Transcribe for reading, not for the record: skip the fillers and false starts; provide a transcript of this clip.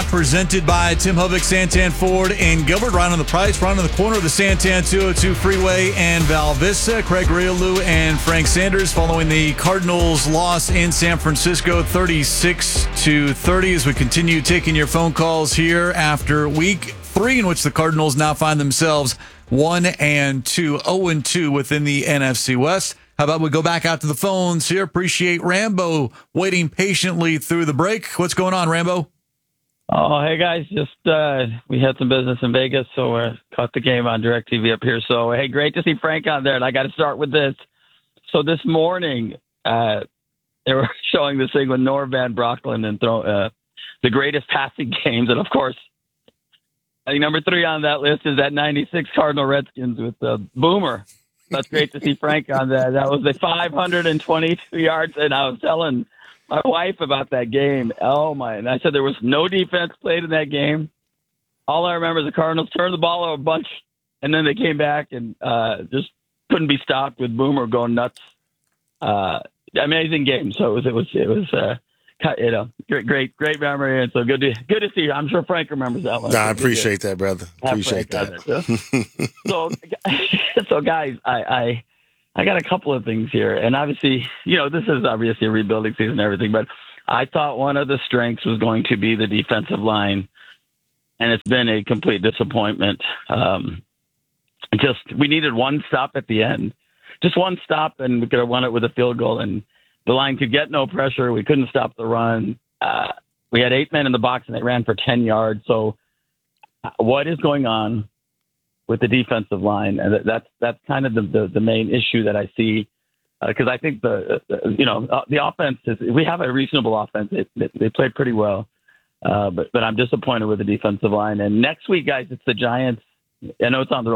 Talk presented by Tim Hubbock, Santan Ford in Gilbert. Right on the Price, right on the corner of the Santan 202 Freeway and Val Vista. Craig Riolu and Frank Sanders following the Cardinals' loss in San Francisco, 36-30. As we continue taking your phone calls here after week 3, in which the Cardinals now find themselves 1-2, 0-2 within the NFC West. How about we go back out to the phones here? Appreciate Rambo waiting patiently through the break. What's going on, Rambo? Oh, hey, guys. Just we had some business in Vegas, so we caught the game on DirecTV up here. So, hey, great to see Frank on there. And I got to start with this. So this morning, they were showing this thing with Noah Van Brocklin and the greatest passing games. And, of course, I think number 3 on that list is that 96 Cardinal Redskins with Boomer. That's great to see Frank on that. That was the 522 yards, and I was telling my wife about that game. Oh, my. And I said there was no defense played in that game. All I remember is the Cardinals turned the ball over a bunch, and then they came back and just couldn't be stopped with Boomer going nuts. Amazing game. So it was great memory, and so good to see you. I'm sure Frank remembers that one. I appreciate that, brother. Appreciate that. So guys, I got a couple of things here, and obviously, this is obviously a rebuilding season and everything, but I thought one of the strengths was going to be the defensive line, and it's been a complete disappointment. We needed one stop at the end, just one stop, and we could have won it with a field goal, and the line could get no pressure. We couldn't stop the run. We had 8 men in the box, and they ran for 10 yards. So what is going on with the defensive line? And that's kind of the main issue that I see, because I think the offense we have a reasonable offense. They played pretty well, but I'm disappointed with the defensive line. And next week, guys, it's the Giants. I know it's on the